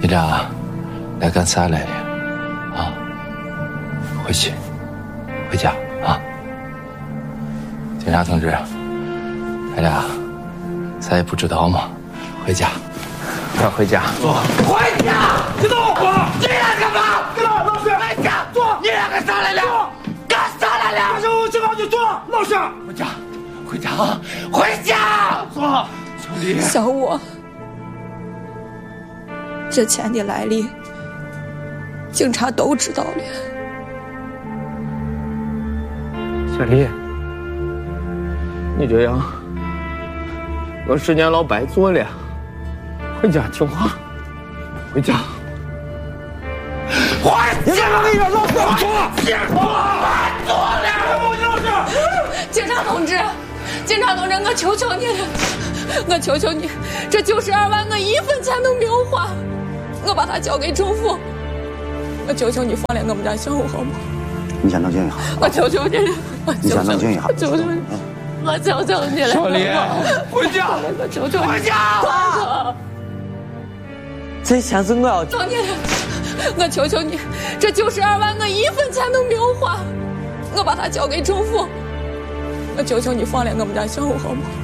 队长来干啥来了？啊，回去，回家啊！警察同志，咱俩啥也不知道吗？回家，快回家！ 坐，回家！别动！你俩干嘛？别动！老师，回家！坐！你俩干啥来了？干啥来了？这我警察局坐，老师，回家，回家啊！回家！坐，小李。 小武，这钱的来历，警察都知道了。 小李，你这样，我10年牢白做了。回家听话，回家。 回家！我跟你说，老师，坐了！老师， 警察同志，警察同志，我求求你了，我求求你，这92万我1分钱都没有花，我把它交给政府，我求求你放了我们家小武好吗？ 你先冷静一下。 我求求你了， 你先冷静一下。 求求你，我求求你了。 小李，回家！ 我求求你， 回家！ 这钱是我要求你了，我求求你，这92万我1分钱都没有花，我把它交给政府，我求求你放了我们家小武好吗？